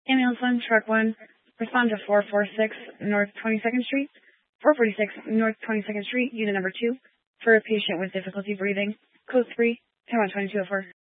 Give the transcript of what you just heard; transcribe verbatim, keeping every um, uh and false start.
Ambulance one, truck one, respond to four forty-six North twenty-second Street, four forty-six North twenty-second Street, unit number two, for a patient with difficulty breathing. Code three, ten one two two oh four.